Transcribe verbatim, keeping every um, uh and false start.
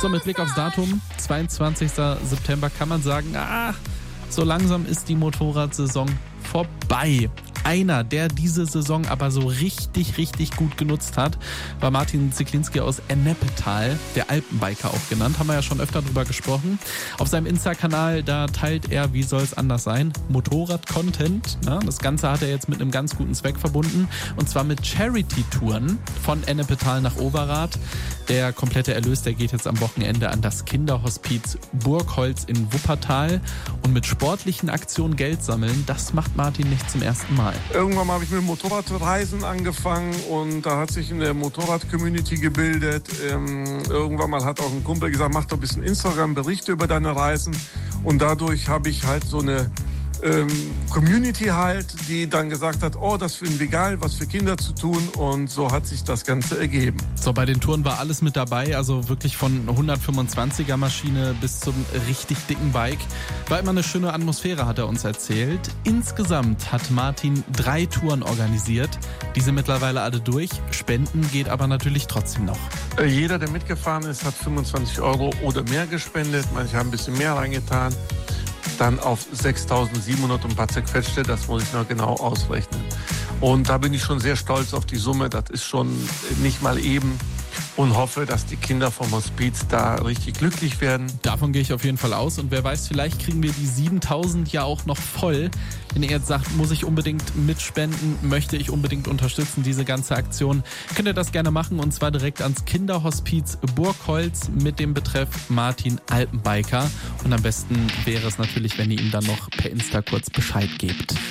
So, mit Blick aufs Datum, zweiundzwanzigster September, kann man sagen, ah, so langsam ist die Motorradsaison vorbei. Einer, der diese Saison aber so richtig, richtig gut genutzt hat, war Martin Zieklinski aus Ennepetal, der Alpenbiker auch genannt. Haben wir ja schon öfter drüber gesprochen. Auf seinem Insta-Kanal, da teilt er, wie soll es anders sein, Motorrad-Content. Ne? Das Ganze hat er jetzt mit einem ganz guten Zweck verbunden. Und zwar mit Charity-Touren von Ennepetal nach Overath. Der komplette Erlös, der geht jetzt am Wochenende an das Kinderhospiz Burgholz in Wuppertal. Und mit sportlichen Aktionen Geld sammeln, das macht Martin nicht zum ersten Mal. Irgendwann habe ich mit Motorradreisen angefangen und da hat sich eine Motorrad-Community gebildet. Ähm, irgendwann mal hat auch ein Kumpel gesagt, mach doch ein bisschen Instagram-Berichte über deine Reisen. Und dadurch habe ich halt so eine ähm, Community halt, die dann gesagt hat, oh, das finden wir geil, was für Kinder zu tun. Und so hat sich das Ganze ergeben. So, bei den Touren war alles mit dabei, also wirklich von hundertfünfundzwanziger Maschine bis zum richtig dicken Bike. War immer eine schöne Atmosphäre, hat er uns erzählt. Insgesamt hat Martin drei Touren organisiert. Die sind mittlerweile alle durch. Spenden geht aber natürlich trotzdem noch. Jeder, der mitgefahren ist, hat fünfundzwanzig Euro oder mehr gespendet. Manche haben ein bisschen mehr reingetan. Dann auf sechstausendsiebenhundert und ein paar zerquetschte, das muss ich noch genau ausrechnen. Und da bin ich schon sehr stolz auf die Summe, das ist schon nicht mal eben. Und hoffe, dass die Kinder vom Hospiz da richtig glücklich werden. Davon gehe ich auf jeden Fall aus. Und wer weiß, vielleicht kriegen wir die siebentausend ja auch noch voll. Wenn ihr jetzt sagt, muss ich unbedingt mitspenden, möchte ich unbedingt unterstützen, diese ganze Aktion, könnt ihr das gerne machen. Und zwar direkt ans Kinderhospiz Burgholz mit dem Betreff Martin Alpenbiker. Und am besten wäre es natürlich, wenn ihr ihm dann noch per Insta kurz Bescheid gebt.